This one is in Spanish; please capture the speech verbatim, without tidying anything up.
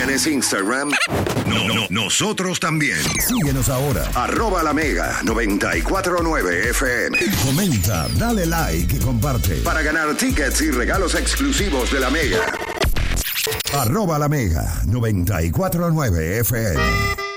¿Tienes Instagram? No, no, nosotros también. Síguenos ahora. Arroba La Mega noventa y cuatro punto nueve F M. Comenta, dale like y comparte. Para ganar tickets y regalos exclusivos de La Mega. Arroba La Mega noventa y cuatro punto nueve F M.